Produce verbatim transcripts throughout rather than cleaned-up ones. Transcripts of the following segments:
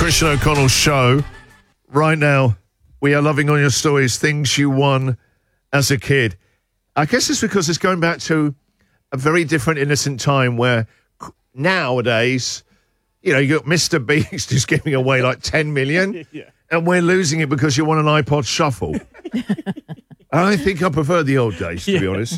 Christian O'Connell show. Right now, we are loving on your stories, things you won as a kid. I guess it's because it's going back to a very different, innocent time where nowadays, you know, you got Mister Beast who's giving away like ten million yeah. and we're losing it because you want an iPod Shuffle. I think I prefer the old days, to yeah. be honest.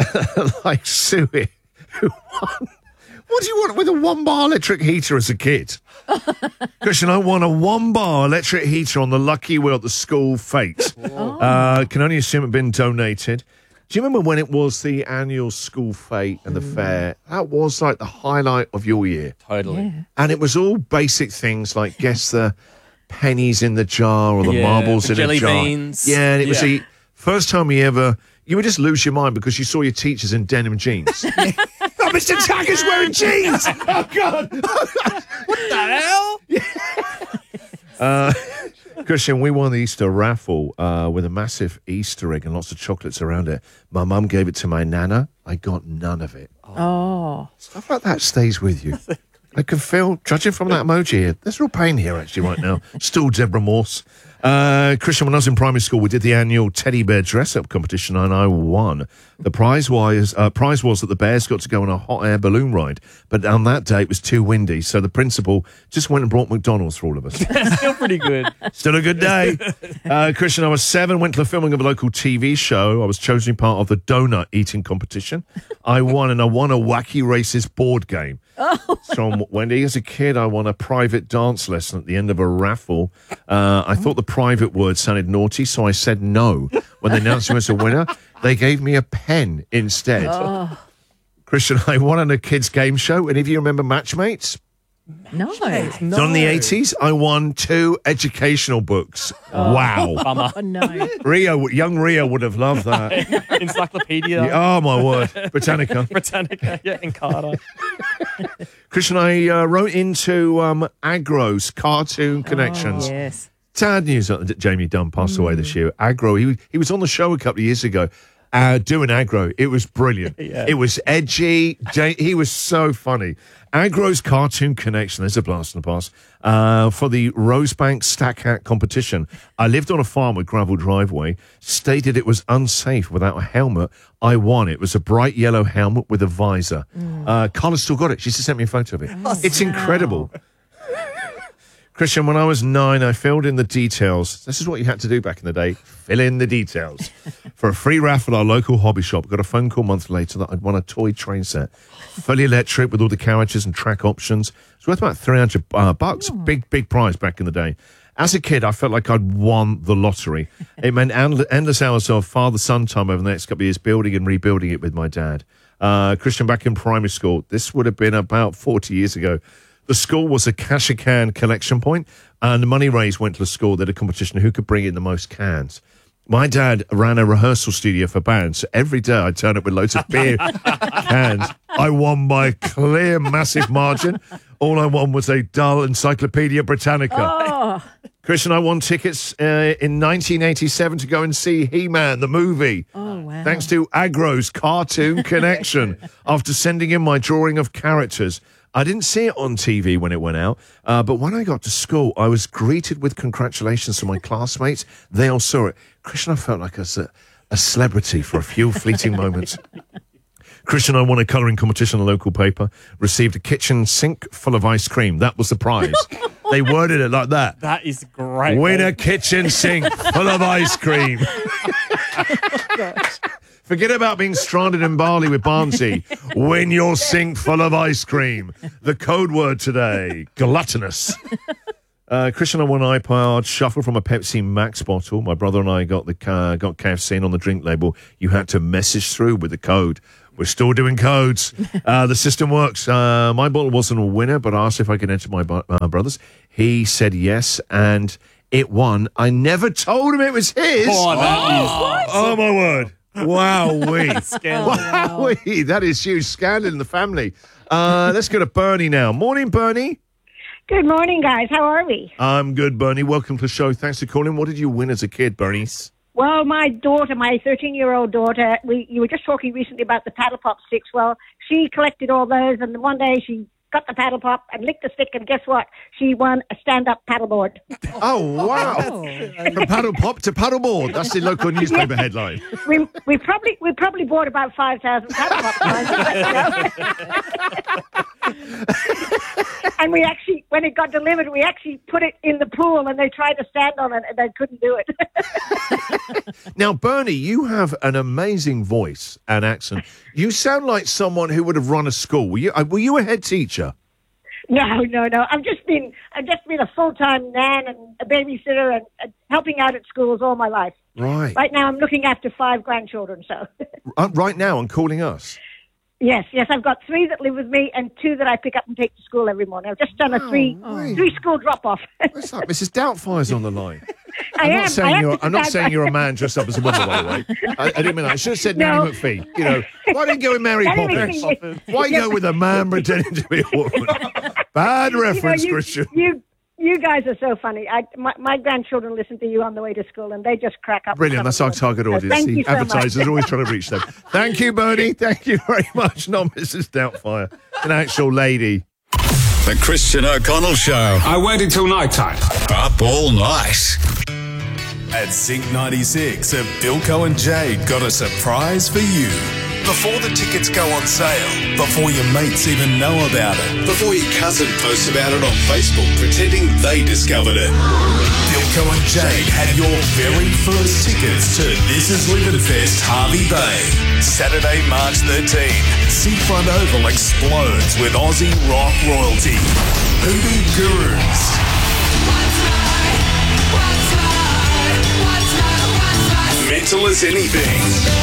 Like Suey, who won. What do you want with a one-bar electric heater as a kid? Christian, I won a one-bar electric heater on the lucky wheel at the school fete. Oh. Uh, can only assume it had been donated. Do you remember when it was the annual school fete and the mm. fair? That was like the highlight of your year. Totally. Yeah. And it was all basic things like guess the pennies in the jar or the yeah, marbles the in jelly a jar. Beans. Yeah, and it yeah. was the first time you ever... You would just lose your mind because you saw your teachers in denim jeans. Oh, Mister Taggart's wearing jeans! Oh, God! What the hell? uh, Christian, we won the Easter raffle uh, with a massive Easter egg and lots of chocolates around it. My mum gave it to my nana. I got none of it. Oh. Stuff like that stays with you. I can feel, judging from that emoji here, there's real pain here actually right now. Still Deborah Morse. Uh, Christian, when I was in primary school, we did the annual teddy bear dress-up competition, and I won. The prize was, uh, prize was that the bears got to go on a hot air balloon ride, but on that day it was too windy, so the principal just went and brought McDonald's for all of us. Still pretty good. Still a good day. Uh, Christian, I was seven, went to the filming of a local T V show. I was chosen part of the donut eating competition. I won, and I won a Wacky Races board game. Oh. From Wendy. As a kid, I won a private dance lesson at the end of a raffle. Uh, I thought the private word sounded naughty, so I said no. When they announced me as a winner, they gave me a pen instead. Oh. Christian, I won on a kids' game show. Any of you remember Matchmates? No. It's on the eighties. I won two educational books. Oh. Wow. Oh, no. Rio, young Rio would have loved that. Encyclopedia. Yeah, oh, my word. Britannica. Britannica, yeah, and Carter. Christian, I uh, wrote into um, Agro's Cartoon Connections. Oh, yes. Sad news that Jamie Dunn passed mm. away this year. Agro, he, he was on the show a couple of years ago uh, doing Agro. It was brilliant. yeah. It was edgy. J- he was so funny. Agro's Cartoon Connection, there's a blast in the past, uh, for the Rosebank Stack Hat competition. I lived on a farm with gravel driveway, stated it was unsafe without a helmet. I won. It was a bright yellow helmet with a visor. Mm. Uh, Carla's still got it. She just sent me a photo of it. Oh, it's wow. incredible. Christian, when I was nine, I filled in the details. This is what you had to do back in the day. Fill in the details. For a free raffle at our local hobby shop, got a phone call a month later that I'd won a toy train set. Fully electric with all the carriages and track options. It's worth about three hundred uh, bucks. Oh. Big, big prize back in the day. As a kid, I felt like I'd won the lottery. It meant endless hours of father-son time over the next couple of years, building and rebuilding it with my dad. Uh, Christian, back in primary school, this would have been about forty years ago. The school was a cash-a-can collection point, and the money raised went to the school. They had a competition who could bring in the most cans. My dad ran a rehearsal studio for bands, so every day I'd turn up with loads of beer cans. I won by clear, massive margin. All I won was a dull Encyclopedia Britannica. Oh. Christian, I won tickets uh, in nineteen eighty-seven to go and see He-Man, the movie. Oh, wow. Thanks to Agro's Cartoon Connection. After sending in my drawing of characters, I didn't see it on T V when it went out, uh, but when I got to school, I was greeted with congratulations from my classmates. They all saw it. Christian, I felt like a, a celebrity for a few fleeting moments. Christian, I won a colouring competition in a local paper, received a kitchen sink full of ice cream. That was the prize. They worded it like that. That is great. Win a kitchen sink full of ice cream. Oh, gosh. Forget about being stranded in Bali with Barnsley. Win your sink full of ice cream. The code word today, gluttonous. Uh, Christian, I won an iPod Shuffle from a Pepsi Max bottle. My brother and I got the uh, got K F C, and on the drink label, you had to message through with the code. We're still doing codes. Uh, the system works. Uh, my bottle wasn't a winner, but I asked if I could enter my uh, brother's. He said yes, and it won. I never told him it was his. Oh, that oh, is... oh my word. Wow-wee. Wow. Wow-wee. That is huge. Scandal in the family. Uh, let's go to Bernie now. Morning, Bernie. Good morning, guys. How are we? I'm good, Bernie. Welcome to the show. Thanks for calling. What did you win as a kid, Bernice? Well, my daughter, my thirteen-year-old daughter, we you were just talking recently about the paddle pop sticks. Well, she collected all those, and one day she got the paddle pop and licked the stick, and guess what? She won a stand-up paddleboard. Oh, wow. Oh. From paddle pop to paddleboard. That's the local newspaper headline. We we probably we probably bought about five thousand paddle pop. And we actually, when it got delivered, we actually put it in the pool, and they tried to stand on it, and they couldn't do it. Now, Bernie, you have an amazing voice and accent. You sound like someone who would have run a school. Were you, uh, were you a head teacher? No, no, no. I've just been I've just been a full-time nan and a babysitter and, and helping out at schools all my life. Right. Right now, I'm looking after five grandchildren. So, Uh, right now, and calling us. yes, yes, I've got three that live with me and two that I pick up and take to school every morning. I've just done a three Oh. three school drop-off. What's that? Missus Doubtfire's on the line. I I'm am. not I saying am you're. Missus I'm not Doubtfire. saying you're a man dressed up as a woman, by the way. I, I didn't mean that. I should have said No. Nanny McPhee. You know, why didn't you go with Mary Nanny Poppins? McPhee. Why go with a man pretending to be a woman? Bad reference, you know, you, Christian. You, you guys are so funny. I, my, my grandchildren listen to you on the way to school, and they just crack up. Brilliant. That's our target So audience. thank The you so much. advertisers are always trying to reach them. Thank you, Bernie. Thank you very much. Not Missus Doubtfire, an actual lady. The Christian O'Connell Show. I waited till night time. Up all night. At Zinc ninety-six, Bilko and Jade got a surprise for you. Before the tickets go on sale, before your mates even know about it, Before your cousin posts about it on Facebook pretending they discovered it. Bilko and Jade had your very first tickets to This Is Living Fest Harvey Bay. Saturday, March thirteenth. Seafront Oval explodes with Aussie rock royalty. Hoodoo Gurus. Mental as anything.